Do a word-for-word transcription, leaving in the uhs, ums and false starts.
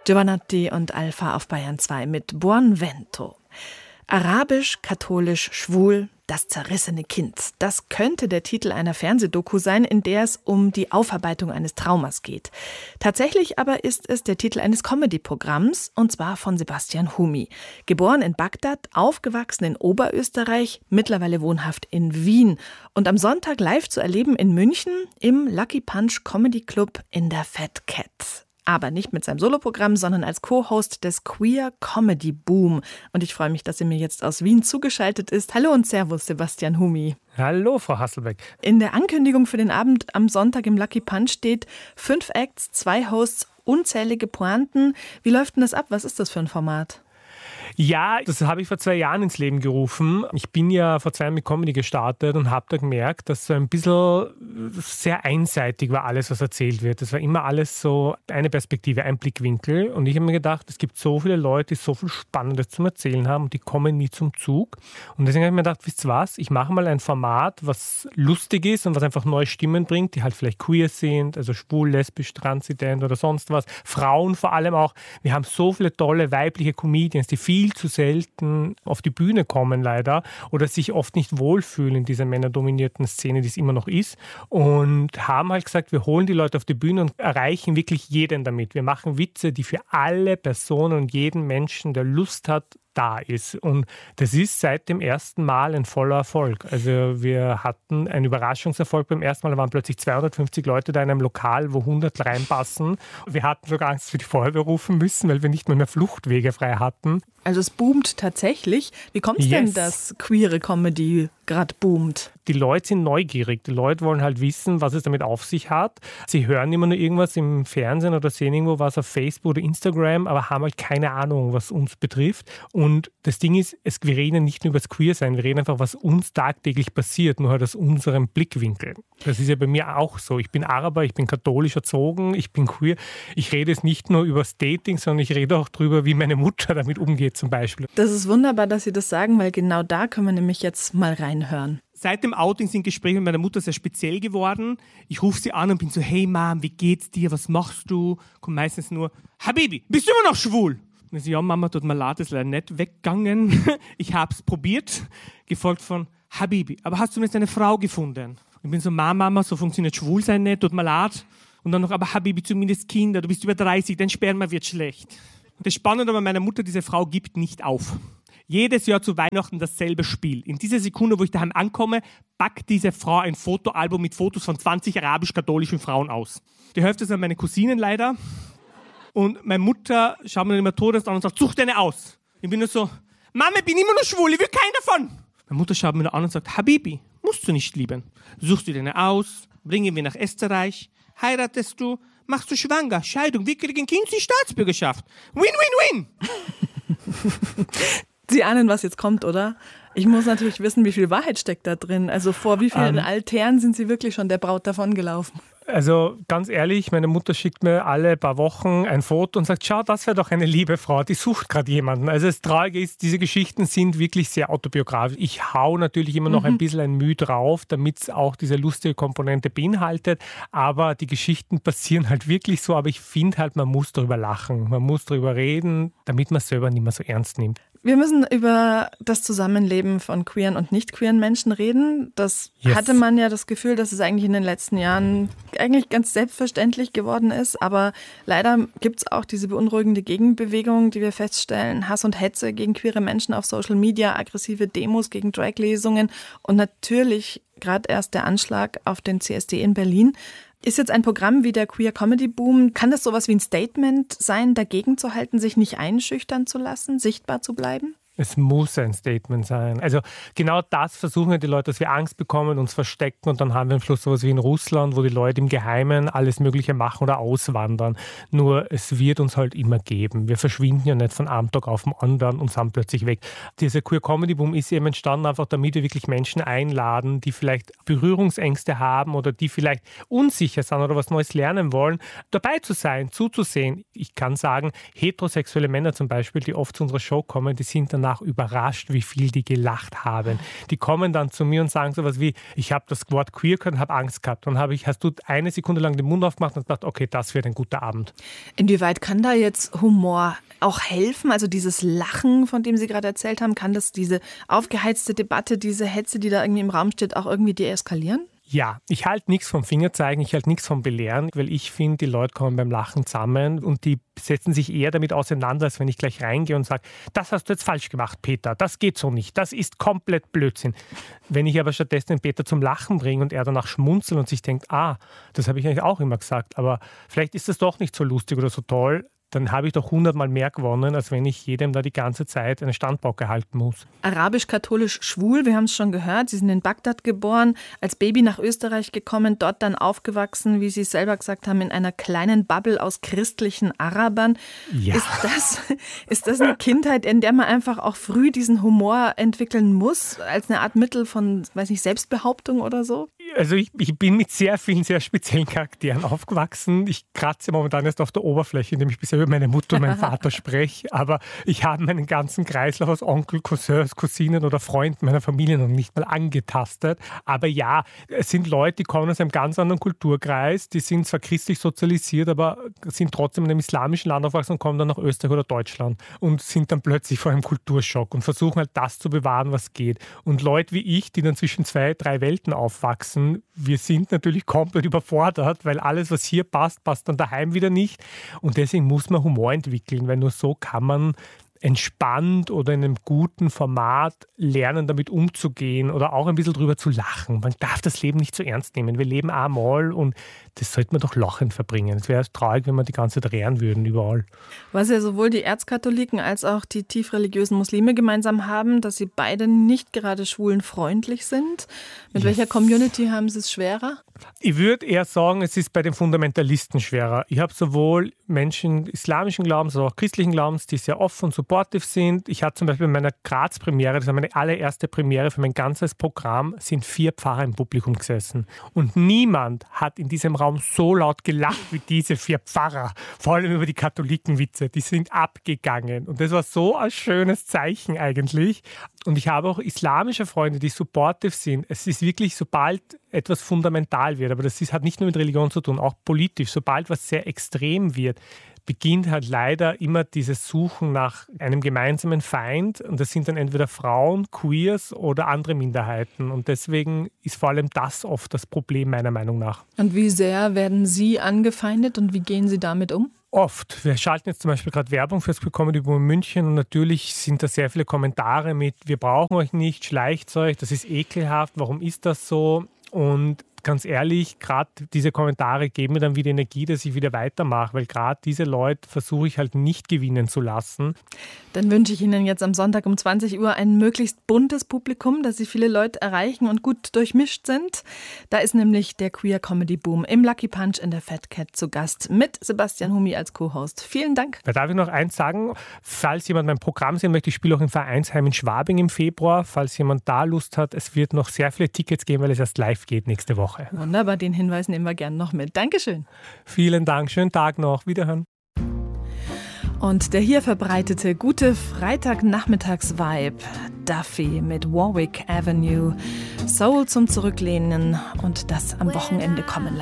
Giovanotti und Alpha auf Bayern zwei mit Buon Vento. Arabisch, katholisch, schwul, das zerrissene Kind. Das könnte der Titel einer Fernsehdoku sein, in der es um die Aufarbeitung eines Traumas geht. Tatsächlich aber ist es der Titel eines Comedy-Programms, und zwar von Sebastian Humi. Geboren in Bagdad, aufgewachsen in Oberösterreich, mittlerweile wohnhaft in Wien. Und am Sonntag live zu erleben in München im Lucky Punch Comedy Club in der Fat Cat. Aber nicht mit seinem Soloprogramm, sondern als Co-Host des Queer Comedy Boom. Und ich freue mich, dass er mir jetzt aus Wien zugeschaltet ist. Hallo und Servus, Sebastian Humi. Hallo, Frau Hasselbeck. In der Ankündigung für den Abend am Sonntag im Lucky Punch steht fünf Acts, zwei Hosts, unzählige Pointen. Wie läuft denn das ab? Was ist das für ein Format? Ja, das habe ich vor zwei Jahren ins Leben gerufen. Ich bin ja vor zwei Jahren mit Comedy gestartet und habe da gemerkt, dass so ein bisschen sehr einseitig war alles, was erzählt wird. Das war immer alles so eine Perspektive, ein Blickwinkel. Und ich habe mir gedacht, es gibt so viele Leute, die so viel Spannendes zum Erzählen haben und die kommen nie zum Zug. Und deswegen habe ich mir gedacht, wisst ihr was, ich mache mal ein Format, was lustig ist und was einfach neue Stimmen bringt, die halt vielleicht queer sind, also schwul, lesbisch, transident oder sonst was. Frauen vor allem auch. Wir haben so viele tolle weibliche Comedians, die viel zu selten auf die Bühne kommen leider oder sich oft nicht wohlfühlen in dieser männerdominierten Szene, die es immer noch ist, und haben halt gesagt, wir holen die Leute auf die Bühne und erreichen wirklich jeden damit. Wir machen Witze, die für alle Personen und jeden Menschen, der Lust hat, da ist. Und das ist seit dem ersten Mal ein voller Erfolg. Also wir hatten einen Überraschungserfolg beim ersten Mal. Da waren plötzlich zweihundertfünfzig Leute da in einem Lokal, wo hundert reinpassen. Wir hatten sogar Angst, für die Feuerwehr rufen müssen, weil wir nicht mehr, mehr Fluchtwege frei hatten. Also es boomt tatsächlich. Wie kommt es yes. denn, dass queere Comedy gerade boomt? Die Leute sind neugierig. Die Leute wollen halt wissen, was es damit auf sich hat. Sie hören immer nur irgendwas im Fernsehen oder sehen irgendwo was auf Facebook oder Instagram, aber haben halt keine Ahnung, was uns betrifft. Und das Ding ist, es, wir reden nicht nur über das Queersein, wir reden einfach, was uns tagtäglich passiert, nur halt aus unserem Blickwinkel. Das ist ja bei mir auch so. Ich bin Araber, ich bin katholisch erzogen, ich bin queer. Ich rede jetzt nicht nur über das Dating, sondern ich rede auch darüber, wie meine Mutter damit umgeht zum Beispiel. Das ist wunderbar, dass Sie das sagen, weil genau da können wir nämlich jetzt mal reinhören. Seit dem Outing sind Gespräche mit meiner Mutter sehr speziell geworden. Ich rufe sie an und bin so, hey Mom, wie geht's dir, was machst du? Kommt meistens nur, Habibi, bist du immer noch schwul? Und ich so, ja Mama, tut mir leid, ist leider nicht weggegangen. Ich hab's probiert, gefolgt von, Habibi, aber hast du jetzt eine Frau gefunden? Ich bin so, Mama, so funktioniert Schwulsein nicht, tut mir leid. Und dann noch, aber Habibi, zumindest Kinder, du bist über dreißig, dein Sperma wird schlecht. Und das Spannende bei meiner Mutter, diese Frau gibt nicht auf. Jedes Jahr zu Weihnachten dasselbe Spiel. In dieser Sekunde, wo ich daheim ankomme, packt diese Frau ein Fotoalbum mit Fotos von zwanzig arabisch-katholischen Frauen aus. Die Hälfte sind meine Cousinen leider. Und meine Mutter schaut mir dann immer Todes an und sagt, such deine aus. Ich bin nur so, Mama, ich bin immer noch schwul, ich will keinen davon. Meine Mutter schaut mir dann an und sagt, Habibi, musst du nicht lieben. Suchst du deine aus, bringen wir nach Österreich, heiratest du, machst du schwanger, Scheidung, wir kriegen Kind zur Staatsbürgerschaft. Win, win, win. Sie ahnen, was jetzt kommt, oder? Ich muss natürlich wissen, wie viel Wahrheit steckt da drin. Also vor wie vielen um, Altären sind Sie wirklich schon der Braut davongelaufen? Also ganz ehrlich, meine Mutter schickt mir alle paar Wochen ein Foto und sagt, schau, das wäre doch eine liebe Frau, die sucht gerade jemanden. Also das Traurige ist, diese Geschichten sind wirklich sehr autobiografisch. Ich hau natürlich immer noch mhm. ein bisschen ein Mühe drauf, damit es auch diese lustige Komponente beinhaltet. Aber die Geschichten passieren halt wirklich so. Aber ich finde halt, man muss darüber lachen, man muss darüber reden, damit man es selber nicht mehr so ernst nimmt. Wir müssen über das Zusammenleben von queeren und nicht queeren Menschen reden. Das yes. hatte man ja das Gefühl, dass es eigentlich in den letzten Jahren eigentlich ganz selbstverständlich geworden ist. Aber leider gibt es auch diese beunruhigende Gegenbewegung, die wir feststellen. Hass und Hetze gegen queere Menschen auf Social Media, aggressive Demos gegen Drag-Lesungen und natürlich gerade erst der Anschlag auf den C S D in Berlin. Ist jetzt ein Programm wie der Queer Comedy Boom, kann das sowas wie ein Statement sein, dagegen zu halten, sich nicht einschüchtern zu lassen, sichtbar zu bleiben? Es muss ein Statement sein. Also genau das versuchen ja die Leute, dass wir Angst bekommen, uns verstecken und dann haben wir am Schluss sowas wie in Russland, wo die Leute im Geheimen alles Mögliche machen oder auswandern. Nur es wird uns halt immer geben. Wir verschwinden ja nicht von einem Tag auf den anderen und sind plötzlich weg. Dieser Queer Comedy Boom ist eben entstanden einfach, damit wir wirklich Menschen einladen, die vielleicht Berührungsängste haben oder die vielleicht unsicher sind oder was Neues lernen wollen, dabei zu sein, zuzusehen. Ich kann sagen, heterosexuelle Männer zum Beispiel, die oft zu unserer Show kommen, die sind dann danach überrascht, wie viel die gelacht haben. Die kommen dann zu mir und sagen sowas wie, ich habe das Wort queer gehört und habe Angst gehabt. Dann habe ich, hast du eine Sekunde lang den Mund aufgemacht und gedacht, okay, das wird ein guter Abend. Inwieweit kann da jetzt Humor auch helfen? Also dieses Lachen, von dem Sie gerade erzählt haben, kann das diese aufgeheizte Debatte, diese Hetze, die da irgendwie im Raum steht, auch irgendwie deeskalieren? Ja, ich halte nichts vom Fingerzeigen, ich halte nichts vom Belehren, weil ich finde, die Leute kommen beim Lachen zusammen und die setzen sich eher damit auseinander, als wenn ich gleich reingehe und sage, das hast du jetzt falsch gemacht, Peter, das geht so nicht, das ist komplett Blödsinn. Wenn ich aber stattdessen den Peter zum Lachen bringe und er danach schmunzelt und sich denkt, ah, das habe ich eigentlich auch immer gesagt, aber vielleicht ist das doch nicht so lustig oder so toll, dann habe ich doch hundertmal mehr gewonnen, als wenn ich jedem da die ganze Zeit eine Standpauke halten muss. Arabisch-katholisch schwul, wir haben es schon gehört. Sie sind in Bagdad geboren, als Baby nach Österreich gekommen, dort dann aufgewachsen, wie Sie es selber gesagt haben, in einer kleinen Bubble aus christlichen Arabern. Ja. Ist das, ist das eine Kindheit, in der man einfach auch früh diesen Humor entwickeln muss, als eine Art Mittel von, weiß nicht, Selbstbehauptung oder so? Also ich, ich bin mit sehr vielen, sehr speziellen Charakteren aufgewachsen. Ich kratze momentan erst auf der Oberfläche, indem ich bisher über meine Mutter und meinen Vater spreche. Aber ich habe meinen ganzen Kreislauf aus Onkel, Cousins, Cousinen oder Freunden meiner Familie noch nicht mal angetastet. Aber ja, es sind Leute, die kommen aus einem ganz anderen Kulturkreis. Die sind zwar christlich sozialisiert, aber sind trotzdem in einem islamischen Land aufgewachsen und kommen dann nach Österreich oder Deutschland und sind dann plötzlich vor einem Kulturschock und versuchen halt das zu bewahren, was geht. Und Leute wie ich, die dann zwischen zwei, drei Welten aufwachsen, wir sind natürlich komplett überfordert, weil alles, was hier passt, passt dann daheim wieder nicht. Und deswegen muss man Humor entwickeln, weil nur so kann man entspannt oder in einem guten Format lernen, damit umzugehen oder auch ein bisschen drüber zu lachen. Man darf das Leben nicht zu ernst nehmen. Wir leben einmal und das sollte man doch lachend verbringen. Es wäre traurig, wenn wir die ganze Zeit rehren würden überall. Was ja sowohl die Erzkatholiken als auch die tief religiösen Muslime gemeinsam haben, dass sie beide nicht gerade schwulenfreundlich sind. Mit yes. welcher Community haben sie es schwerer? Ich würde eher sagen, es ist bei den Fundamentalisten schwerer. Ich habe sowohl Menschen islamischen Glaubens als auch christlichen Glaubens, die sehr offen und supportive sind. Ich hatte zum Beispiel bei meiner Graz-Premiere, das war meine allererste Premiere für mein ganzes Programm, sind vier Pfarrer im Publikum gesessen. Und niemand hat in diesem Raum so laut gelacht wie diese vier Pfarrer. Vor allem über die Katholikenwitze. Die sind abgegangen. Und das war so ein schönes Zeichen eigentlich. Und ich habe auch islamische Freunde, die supportive sind. Es ist wirklich, sobald etwas fundamental wird, aber das ist, hat nicht nur mit Religion zu tun, auch politisch, sobald was sehr extrem wird, beginnt halt leider immer dieses Suchen nach einem gemeinsamen Feind und das sind dann entweder Frauen, Queers oder andere Minderheiten und deswegen ist vor allem das oft das Problem meiner Meinung nach. Und wie sehr werden Sie angefeindet und wie gehen Sie damit um? Oft. Wir schalten jetzt zum Beispiel gerade Werbung für das Comedy Boom in München und natürlich sind da sehr viele Kommentare mit, wir brauchen euch nicht, schleicht euch, das ist ekelhaft, warum ist das so? Und ganz ehrlich, gerade diese Kommentare geben mir dann wieder Energie, dass ich wieder weitermache, weil gerade diese Leute versuche ich halt nicht gewinnen zu lassen. Dann wünsche ich Ihnen jetzt am Sonntag um zwanzig Uhr ein möglichst buntes Publikum, dass Sie viele Leute erreichen und gut durchmischt sind. Da ist nämlich der Queer Comedy Boom im Lucky Punch in der Fat Cat zu Gast mit Sebastian Hummi als Co-Host. Vielen Dank. Da darf ich noch eins sagen, falls jemand mein Programm sehen möchte, ich spiele auch im Vereinsheim in Schwabing im Februar. Falls jemand da Lust hat, es wird noch sehr viele Tickets geben, weil es erst live geht nächste Woche. Wunderbar, den Hinweis nehmen wir gerne noch mit. Dankeschön. Vielen Dank, schönen Tag noch, wiederhören. Und der hier verbreitete gute Freitagnachmittags-Vibe, Duffy mit Warwick Avenue, Soul zum Zurücklehnen und das am Wochenende kommen lassen.